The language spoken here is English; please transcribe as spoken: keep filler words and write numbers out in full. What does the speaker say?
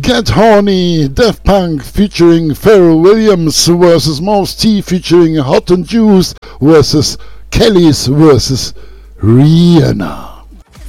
Get Horny, Daft Punk featuring Pharrell Williams versus Mos T featuring Hot and Juice versus Kellys versus Rihanna.